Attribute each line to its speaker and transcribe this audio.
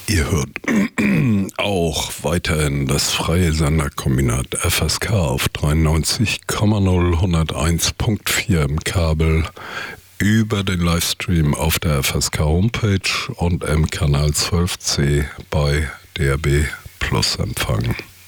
Speaker 1: Ihr hört auch weiterhin das freie Senderkombinat FSK auf 93,0 101.4 im Kabel, über den Livestream auf der FSK Homepage und im Kanal 12C bei DRB Plus Empfang.